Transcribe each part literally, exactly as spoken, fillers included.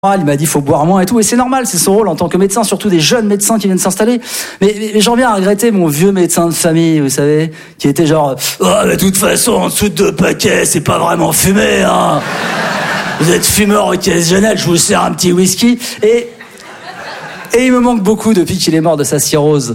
Il m'a dit faut boire moins et tout, et c'est normal, c'est son rôle en tant que médecin, surtout des jeunes médecins qui viennent s'installer. Mais, mais, mais j'en viens à regretter mon vieux médecin de famille, vous savez, qui était genre oh, mais de toute façon, en dessous de deux paquets, c'est pas vraiment fumé, hein. Vous êtes fumeur occasionnel, je vous sers un petit whisky. Et, et il me manque beaucoup depuis qu'il est mort de sa cirrhose.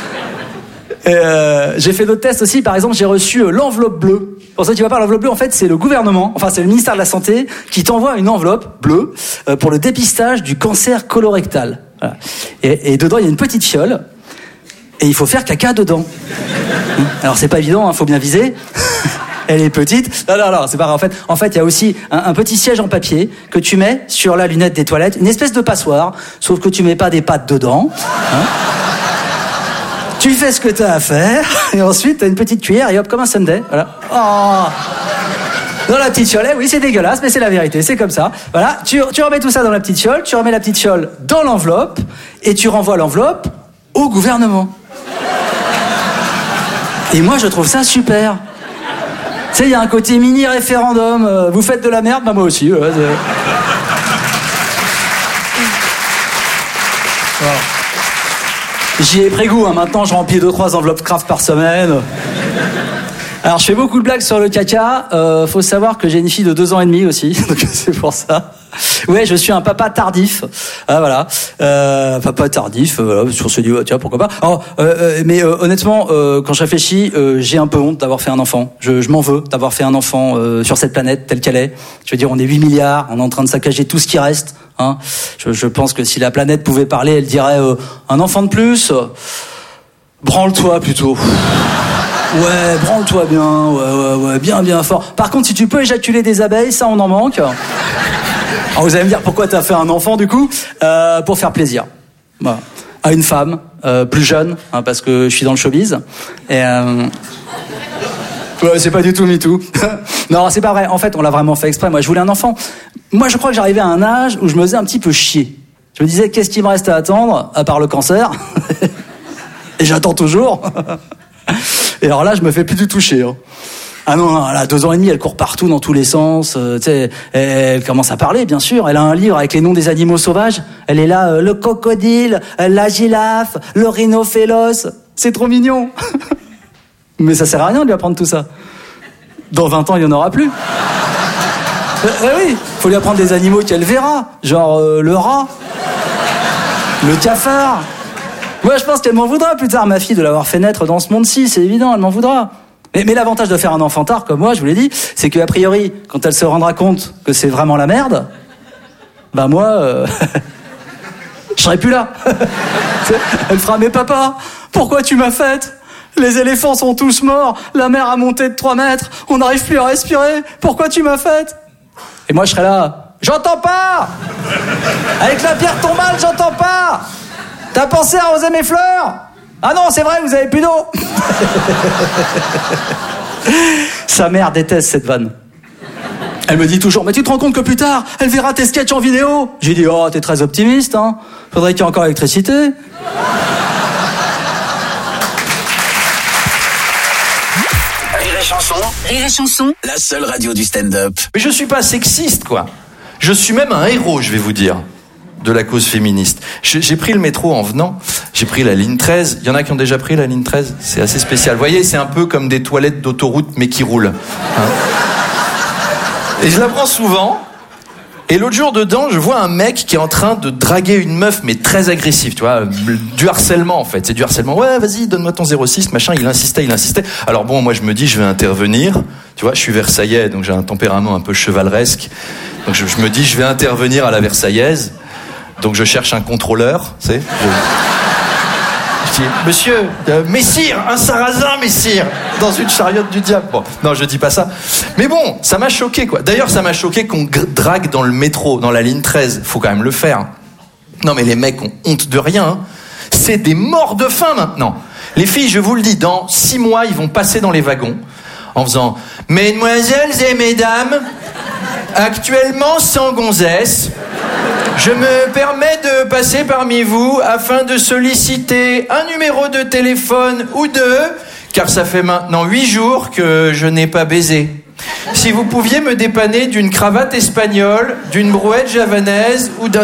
Euh, j'ai fait d'autres tests aussi, par exemple, j'ai reçu euh, l'enveloppe bleue. Pour ceux qui ne voient pas, l'enveloppe bleue, en fait, c'est le gouvernement, enfin, c'est le ministère de la Santé qui t'envoie une enveloppe bleue euh, pour le dépistage du cancer colorectal. Voilà. Et, et dedans, il y a une petite fiole, et il faut faire caca dedans. Alors, c'est pas évident, hein, faut bien viser. Elle est petite. Non, non, non, c'est pas grave. En fait, en fait, il y a aussi un, un petit siège en papier que tu mets sur la lunette des toilettes, une espèce de passoire, sauf que tu mets pas des pattes dedans. Hein. Tu fais ce que t'as à faire, et ensuite t'as une petite cuillère, et hop, comme un sundae, voilà. Oh. Dans la petite fiole, oui, c'est dégueulasse, mais c'est la vérité, c'est comme ça. Voilà, tu, tu remets tout ça dans la petite fiole, tu remets la petite fiole dans l'enveloppe, et tu renvoies l'enveloppe au gouvernement. Et moi, je trouve ça super. Tu sais, il y a un côté mini-référendum, euh, vous faites de la merde, bah moi aussi. Ouais, c'est... Wow. J'y ai pris goût, hein. Maintenant je remplis deux trois enveloppes craft par semaine. Alors je fais beaucoup de blagues sur le caca. Euh, faut savoir que j'ai une fille de deux ans et demi aussi, donc c'est pour ça. Ouais, je suis un papa tardif. Ah voilà, euh, papa tardif. Euh, voilà, on se dit oh, tiens pourquoi pas. Oh, euh, mais euh, honnêtement, euh, quand je réfléchis, euh, j'ai un peu honte d'avoir fait un enfant. Je, je m'en veux d'avoir fait un enfant euh, sur cette planète telle qu'elle est. Je veux dire, on est huit milliards, on est en train de saccager tout ce qui reste. Hein. Je, je pense que si la planète pouvait parler, elle dirait euh, un enfant de plus. Euh, branle-toi plutôt. Ouais, branle-toi bien, ouais, ouais, ouais, bien, bien fort. Par contre, si tu peux éjaculer des abeilles, ça, on en manque. Alors, vous allez me dire pourquoi t'as fait un enfant, du coup, euh, pour faire plaisir. Voilà. À une femme, euh, plus jeune, hein, parce que je suis dans le showbiz. Et, euh... ouais, c'est pas du tout MeToo. Non, c'est pas vrai. En fait, on l'a vraiment fait exprès. Moi, je voulais un enfant. Moi, je crois que j'arrivais à un âge où je me faisais un petit peu chier. Je me disais, qu'est-ce qu'il me reste à attendre, à part le cancer? Et j'attends toujours. Et alors là, je me fais plus du tout chier. Hein. Ah non, non, elle a deux ans et demi, elle court partout dans tous les sens. Euh, tu sais, elle commence à parler, bien sûr. Elle a un livre avec les noms des animaux sauvages. Elle est là, euh, le crocodile, euh, la girafe, le rhinophélos. C'est trop mignon. Mais ça sert à rien de lui apprendre tout ça. Dans vingt ans, il y en aura plus. Euh, euh, oui, faut lui apprendre des animaux qu'elle verra, genre euh, le rat, le cafard. Moi, je pense qu'elle m'en voudra plus tard, ma fille, de l'avoir fait naître dans ce monde-ci, c'est évident, elle m'en voudra. Mais, mais l'avantage de faire un enfant tard, comme moi, je vous l'ai dit, c'est qu'a priori, quand elle se rendra compte que c'est vraiment la merde, bah moi, euh, je serai plus là. Elle fera, mais papa, pourquoi tu m'as faite ? Les éléphants sont tous morts, la mer a monté de trois mètres, on n'arrive plus à respirer, pourquoi tu m'as faite ? Et moi, je serai là, j'entends pas ! Avec la pierre tombale, j'entends pas ! T'as pensé à arroser mes fleurs ? Ah non, c'est vrai, vous avez plus d'eau. Sa mère déteste cette vanne. Elle me dit toujours, mais tu te rends compte que plus tard, elle verra tes sketchs en vidéo ? J'ai dit, oh, t'es très optimiste, hein. Faudrait qu'il y ait encore l'électricité. Rire et chanson. Rire et chanson. La seule radio du stand-up. Mais je suis pas sexiste, quoi. Je suis même un héros, je vais vous dire, de la cause féministe. J'ai pris le métro en venant, j'ai pris la ligne treize. Il y en a qui ont déjà pris la ligne treize, c'est assez spécial. Vous voyez, c'est un peu comme des toilettes d'autoroute, mais qui roulent. Hein. Et je la prends souvent, et l'autre jour dedans, je vois un mec qui est en train de draguer une meuf, mais très agressive, tu vois, du harcèlement en fait, c'est du harcèlement. Ouais, vas-y, donne-moi ton zéro six, machin, il insistait, il insistait. Alors bon, moi je me dis, je vais intervenir, tu vois, je suis versaillais, donc j'ai un tempérament un peu chevaleresque, donc je, je me dis, je vais intervenir à la versaillaise. Donc je cherche un contrôleur, tu sais. Je, je dis, monsieur, euh, messire, un sarrasin, messire, dans une chariote du diable. Bon, non, je dis pas ça. Mais bon, ça m'a choqué, quoi. D'ailleurs, ça m'a choqué qu'on g- drague dans le métro, dans la ligne treize. Faut quand même le faire. Non, mais les mecs ont honte de rien. Hein. C'est des morts de faim, maintenant. Les filles, je vous le dis, dans six mois, ils vont passer dans les wagons en faisant « Mesdemoiselles et mesdames, actuellement sans gonzesse, je me permets de passer parmi vous afin de solliciter un numéro de téléphone ou deux, car ça fait maintenant huit jours que je n'ai pas baisé. si vous pouviez me dépanner d'une cravate espagnole, d'une brouette javanaise ou d'un